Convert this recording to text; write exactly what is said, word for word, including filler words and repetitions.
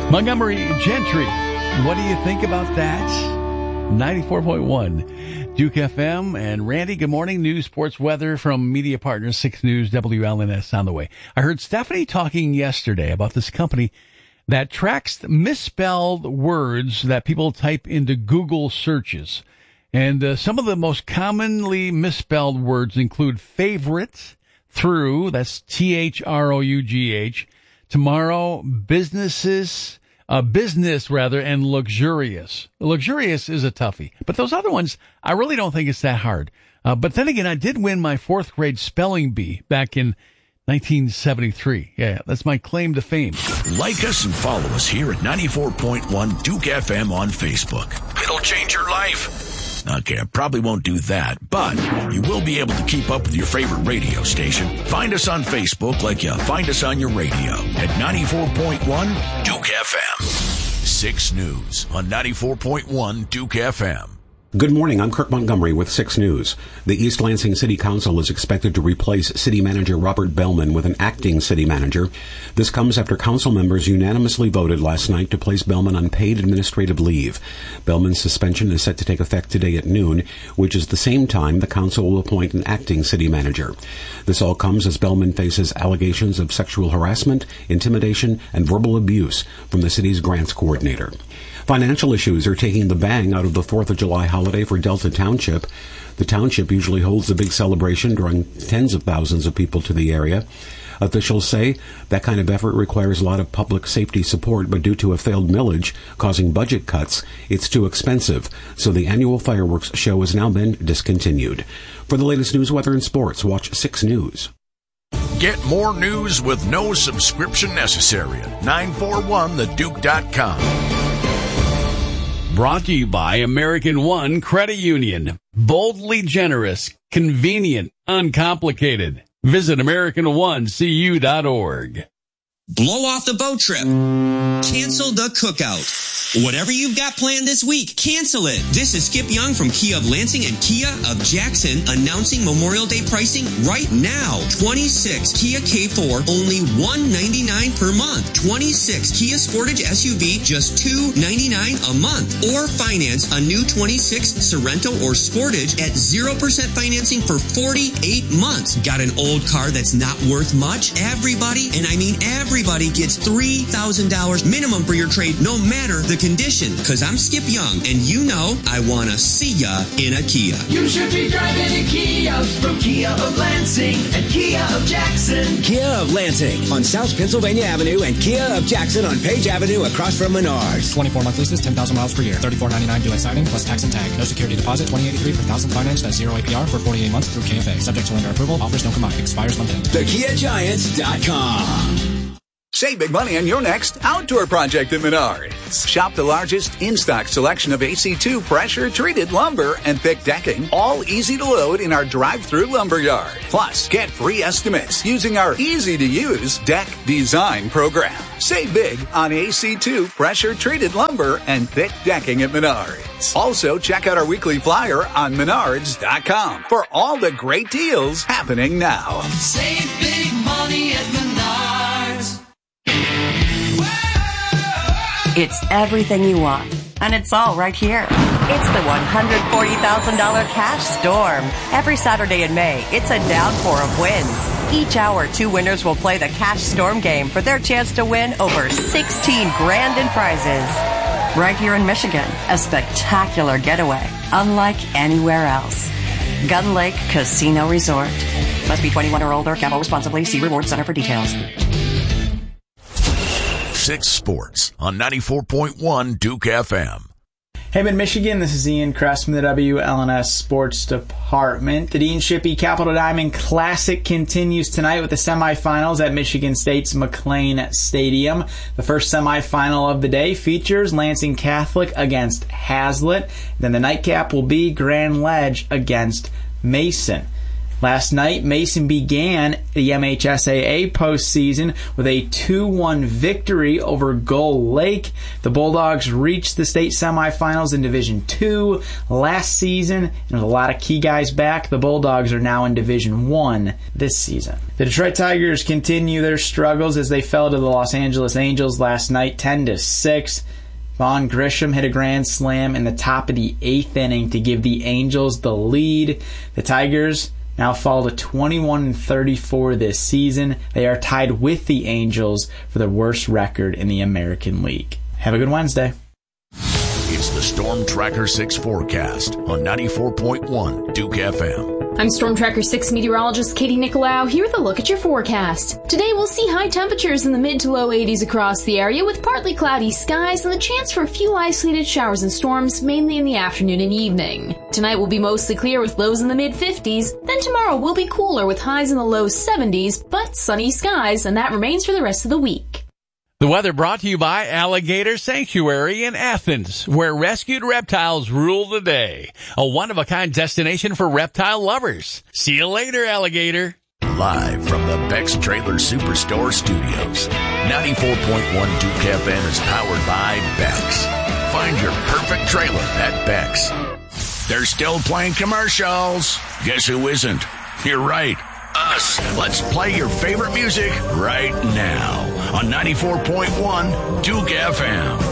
Montgomery Gentry, what do you think about that? ninety-four point one Duke F M. And Randy, good morning. News, sports, weather from Media Partners, six News, W L N S on the way. I heard Stephanie talking yesterday about this company that tracks misspelled words that people type into Google searches. And uh, some of the most commonly misspelled words include favorite, through, that's T H R O U G H, tomorrow, businesses, uh, business rather, and luxurious. Luxurious is a toughie, but those other ones, I really don't think it's that hard. Uh, but then again, I did win my fourth grade spelling bee back in nineteen seventy-three. Yeah, that's my claim to fame. Like us and follow us here at ninety-four point one Duke F M on Facebook. It'll change your life. Okay, I probably won't do that, but you will be able to keep up with your favorite radio station. Find us on Facebook like you find us on your radio at ninety-four point one Duke F M. six News on ninety-four point one Duke F M. Good morning. I'm Kirk Montgomery with six News. The East Lansing City Council is expected to replace City Manager Robert Bellman with an acting city manager. This comes after council members unanimously voted last night to place Bellman on paid administrative leave. Bellman's suspension is set to take effect today at noon, which is the same time the council will appoint an acting city manager. This all comes as Bellman faces allegations of sexual harassment, intimidation, and verbal abuse from the city's grants coordinator. Financial issues are taking the bang out of the fourth of July holiday for Delta Township. The township usually holds a big celebration, drawing tens of thousands of people to the area. Officials say that kind of effort requires a lot of public safety support, but due to a failed millage causing budget cuts, it's too expensive. So the annual fireworks show has now been discontinued. For the latest news, weather, and sports, watch six News. Get more news with no subscription necessary at nine four one the duke dot com. Brought to you by American One Credit Union. Boldly generous, convenient, uncomplicated. Visit American One C U dot org. Blow off the boat trip. Cancel the cookout. Whatever you've got planned this week, cancel it. This is Skip Young from Kia of Lansing and Kia of Jackson announcing Memorial Day pricing right now. twenty-six Kia K four, only one ninety-nine per month. twenty-six Kia Sportage S U V, just two ninety-nine a month. Or finance a new twenty-six Sorento or Sportage at zero percent financing for forty-eight months. Got an old car that's not worth much? Everybody, and I mean everybody, gets three thousand dollars minimum for your trade, no matter the condition. Cause I'm Skip Young, and you know I wanna see ya in a Kia. You should be driving a Kia from Kia of Lansing and Kia of Jackson. Kia of Lansing on South Pennsylvania Avenue and Kia of Jackson on Page Avenue across from Menards. twenty-four month leases, ten thousand miles per year, thirty-four ninety-nine due at signing plus tax and tag. No security deposit, twenty eighty-three per thousand financed at zero A P R for forty-eight months through K F A. Subject to lender approval. Offers don't come out. Expires month end. the kia giants dot com. Save big money on your next outdoor project at Menards. Shop the largest in-stock selection of A C two pressure-treated lumber and thick decking, all easy to load in our drive-through lumber yard. Plus, get free estimates using our easy-to-use deck design program. Save big on A C two pressure-treated lumber and thick decking at Menards. Also, check out our weekly flyer on menards dot com for all the great deals happening now. Save big money at Menards. It's everything you want, and it's all right here. It's the one hundred forty thousand dollars Cash Storm. Every Saturday in May, it's a downpour of wins. Each hour, two winners will play the Cash Storm game for their chance to win over sixteen grand in prizes. Right here in Michigan, a spectacular getaway, unlike anywhere else. Gun Lake Casino Resort. Must be twenty-one or older. Gamble responsibly. See Reward Center for details. six Sports on ninety-four point one Duke F M. Hey, Mid-Michigan, this is Ian Kress from the W L N S Sports Department. The Dean Shippey Capital Diamond Classic continues tonight with the semifinals at Michigan State's McLean Stadium. The first semifinal of the day features Lansing Catholic against Hazlitt. Then the nightcap will be Grand Ledge against Mason. Last night, Mason began the M H S A A postseason with a two one victory over Gull Lake. The Bulldogs reached the state semifinals in Division two last season, and with a lot of key guys back, the Bulldogs are now in Division one this season. The Detroit Tigers continue their struggles as they fell to the Los Angeles Angels last night, ten to six. Vaughn Grisham hit a grand slam in the top of the eighth inning to give the Angels the lead. The Tigers now fall to twenty-one and thirty-four this season. They are tied with the Angels for the worst record in the American League. Have a good Wednesday. It's the Storm Tracker six forecast on ninety-four point one Duke F M. I'm Storm Tracker six meteorologist Katie Nicolau here with a look at your forecast. Today we'll see high temperatures in the mid to low eighties across the area with partly cloudy skies and the chance for a few isolated showers and storms mainly in the afternoon and evening. Tonight will be mostly clear with lows in the mid fifties. Then tomorrow will be cooler with highs in the low seventies, but sunny skies, and that remains for the rest of the week. The weather brought to you by Alligator Sanctuary in Athens, where rescued reptiles rule the day. A one-of-a-kind destination for reptile lovers. See you later, Alligator. Live from the Beck's Trailer Superstore Studios, ninety-four point one Duke F M is powered by Beck's. Find your perfect trailer at Beck's. They're still playing commercials. Guess who isn't? You're right. Us. Let's play your favorite music right now on ninety-four point one Duke F M.